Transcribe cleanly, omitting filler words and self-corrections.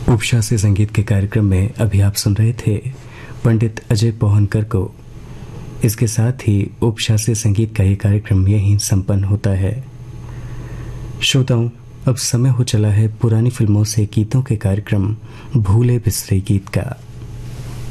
उपशास्त्रीय संगीत के कार्यक्रम में अभी आप सुन रहे थे पंडित अजय पोहनकर को। इसके साथ ही उपशास्त्रीय संगीत का ये कार्यक्रम यहीं संपन्न होता है। श्रोताओं, अब समय हो चला है पुरानी फिल्मों से गीतों के कार्यक्रम भूले बिसरे गीत का।